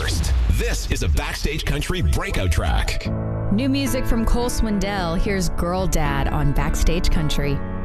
first. This is a Backstage Country breakout track. New music from Cole Swindell. Here's Girl Dad on Backstage Country.